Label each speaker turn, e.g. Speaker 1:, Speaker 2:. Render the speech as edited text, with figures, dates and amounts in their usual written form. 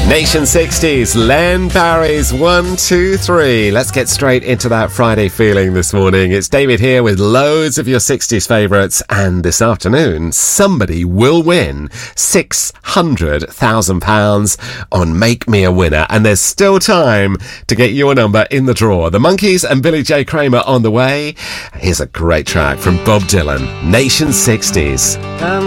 Speaker 1: Nation 60s, Len Barry's 1, 2, 3. Let's get straight into that Friday feeling this morning. It's David here with loads of your 60s favourites, and this afternoon somebody will win £600,000 on Make Me a Winner, and there's still time to get your number in the draw. The Monkees and Billy J. Kramer on the way. Here's a great track from Bob Dylan, Nation 60s.